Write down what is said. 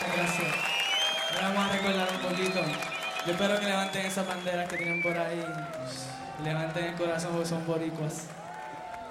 Muchas gracias. Ahora vamos a recordar un poquito. Yo espero que levanten esas banderas que tienen por ahí. Y levanten el corazón porque son boricuas.